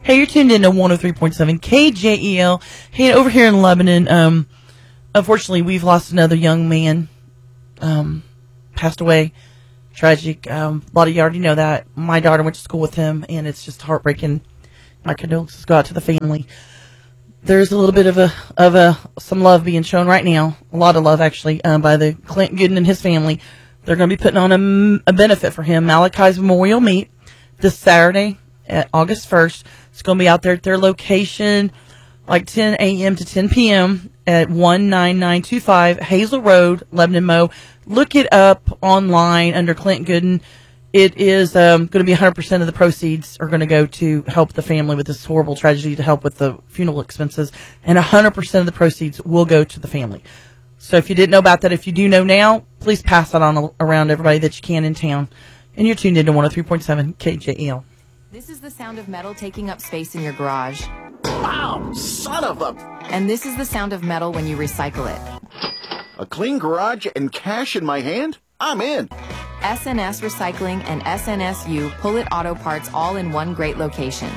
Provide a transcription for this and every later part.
Hey, you're tuned in to 103.7 KJEL. Hey, over here in Lebanon, unfortunately, we've lost another young man. Passed away. Tragic. A lot of you already know that. My daughter went to school with him, and it's just heartbreaking. My condolences go out to the family. There's a little bit of some love being shown right now. A lot of love, actually, by the Clint Gooden and his family. They're going to be putting on a benefit for him. Malachi's Memorial Meet this Saturday at August 1st. It's going to be out there at their location, like 10 a.m. to 10 p.m. at 19925 Hazel Road, Lebanon, Mo. Look it up online under Clint Gooden. It is going to be 100% of the proceeds are going to go to help the family with this horrible tragedy, to help with the funeral expenses, and 100% of the proceeds will go to the family. So if you didn't know about that, if you do know now, please pass that on around everybody that you can in town. And you're tuned into 103.7 KJEL. This is the sound of metal taking up space in your garage. Wow, son of a... And this is the sound of metal when you recycle it. A clean garage and cash in my hand? I'm in. SNS Recycling and SNSU Pull-It Auto Parts all in one great location.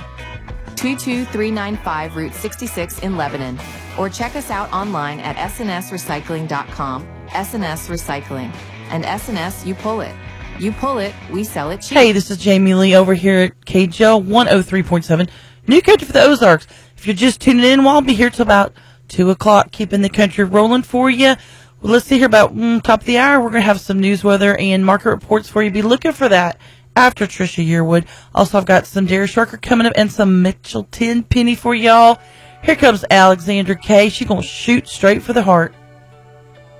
22395 Route 66 in Lebanon. Or check us out online at snsrecycling.com. SNS Recycling. And SNS, you pull it. You pull it, we sell it cheap. Hey, this is Jamie Lee over here at KJEL 103.7. New country for the Ozarks. If you're just tuning in, well, I'll be here till about 2 o'clock, keeping the country rolling for you. Well, let's see here about top of the hour. We're going to have some news, weather, and market reports for you. Be looking for that after Trisha Yearwood. Also, I've got some Darius Rucker coming up and some Mitchell Tenpenny for y'all. Here comes Alexandra Kay. She's going to shoot straight for the heart.